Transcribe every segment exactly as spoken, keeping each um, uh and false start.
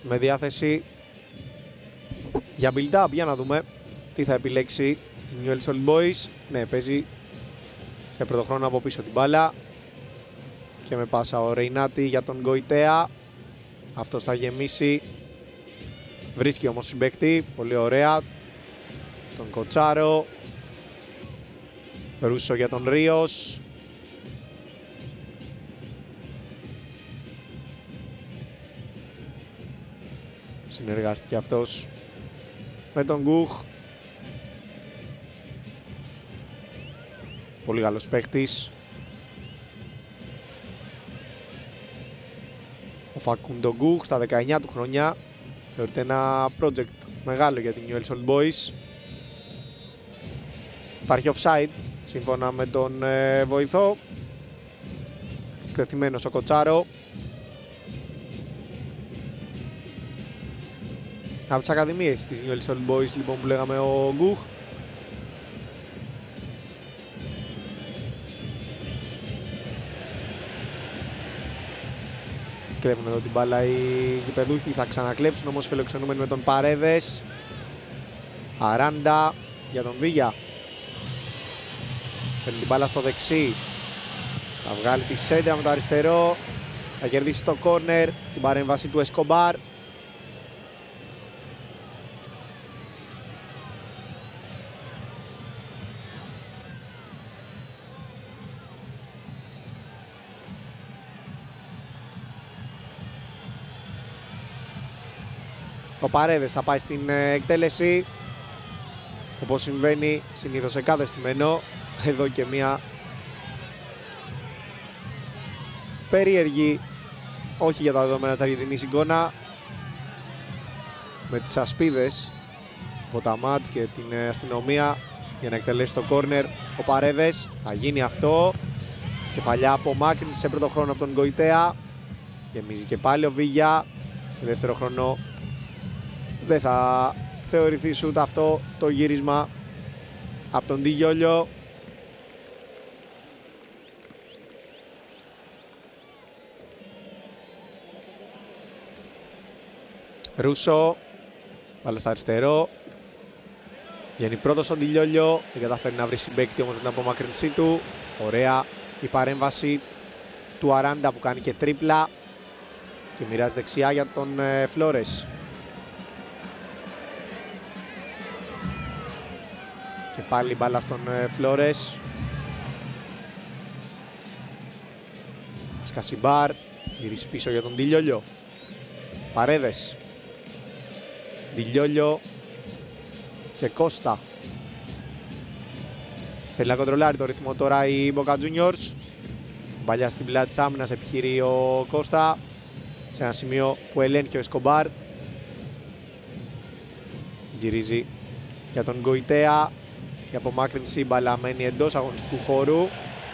με διάθεση για build-up. Για να δούμε τι θα επιλέξει η Newell's Old Boys. Ναι, παίζει σε πρωτοχρόνο από πίσω την μπάλα και με πάσα ο Ρεϊνάτη για τον Γκοϊτέα. Αυτός θα γεμίσει, βρίσκει όμως συμπαίκτη, πολύ ωραία, τον Κοτσάρο. Ρούσο για τον Ρίος. Συνεργάστηκε αυτός με τον Γκουχ. Πολύ καλός παίχτης. Ο Φακούντο Γκουχ στα δεκαεννιά του χρόνια. Θεωρείται ένα project μεγάλο για την Newell's Old Boys. Υπάρχει offside σύμφωνα με τον ε, βοηθό. Εκτεθειμένος ο Κοτσάρο. Από τις ακαδημίες της Newell's Old Boys λοιπόν που λέγαμε ο Γκουχ. Κλέβουν εδώ την μπάλα οι γηπεδούχοι, θα ξανακλέψουν όμως φιλοξενούμενοι με τον Παρέδες. Αράντα για τον Βίγια. Φέρνει την μπάλα στο δεξί. Θα βγάλει τη σέντρα με το αριστερό. Θα κερδίσει το κόρνερ, την παρέμβαση του Εσκομπάρ. Ο Παρέδες θα πάει στην εκτέλεση, όπως συμβαίνει συνήθως σε κάθε στημένο. Εδώ και μια περίεργη, όχι για τα δεδομένα της Αργεντινής εικόνα, με τις ασπίδες από τα ΜΑΤ και την αστυνομία για να εκτελέσει το κόρνερ. Ο Παρέδες θα γίνει αυτό, κεφαλιά από μάκρυνση σε πρώτο χρόνο από τον Γκοϊτέα. Γεμίζει και πάλι ο Βίγια σε δεύτερο χρόνο. Δεν θα θεωρηθεί σούτ αυτό το γύρισμα από τον Ντι Γιόλιο. Ρούσο, πάλι στα αριστερό. Βγαίνει πρώτος ο Ντι Γιόλιο, δεν καταφέρει να βρει συμπαίκτη όμως την απομάκρυνσή του. Ωραία η παρέμβαση του Αράντα που κάνει και τρίπλα και μοιράζει δεξιά για τον ε, Φλόρες. Και πάλι μπάλα στον Φλόρες. Σκασιμπάρ, γυρίσει πίσω για τον Ντι Γιόλιο. Παρέδες. Ντι Γιόλιο και Κώστα. Θέλει να κοντρολάρει το ρυθμό τώρα η Boca Juniors. Παλιά στην πλάτη της άμυνας επιχειρεί ο Κώστα, σε ένα σημείο που ελέγχει ο Εσκομπάρ. Γυρίζει για τον Γκοϊτέα. Η απομάκρυνση μπάλα μένει εντός αγωνιστικού χώρου.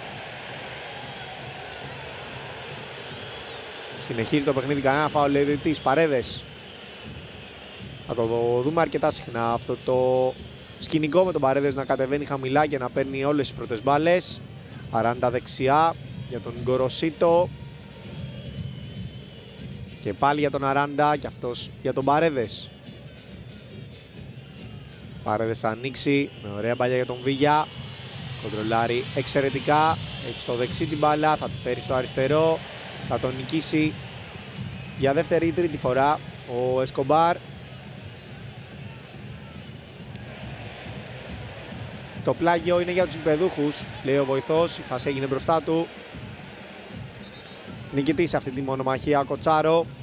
Συνεχίζει το παιχνίδι, κανένα φάουλ λέει διαιτητής. Παρέδες. Θα το δούμε αρκετά συχνά αυτό το σκηνικό με τον Παρέδες να κατεβαίνει χαμηλά και να παίρνει όλες τις πρώτες μπάλες. Αράντα δεξιά για τον Γκοροσίτο. Και πάλι για τον Αράντα και αυτός για τον Παρέδες. Παρέδες θα ανοίξει με ωραία μπάλια για τον Βίγια. Κοντρολάρει εξαιρετικά. Έχει στο δεξί την μπάλα, θα τη φέρει στο αριστερό. Θα τον νικήσει για δεύτερη ή τρίτη φορά ο Εσκομπάρ. Το πλάγιο είναι για τους γηπεδούχους, λέει ο βοηθός. Η φάση έγινε μπροστά του. Νικητής σε αυτή τη μονομαχία Κοτσάρο.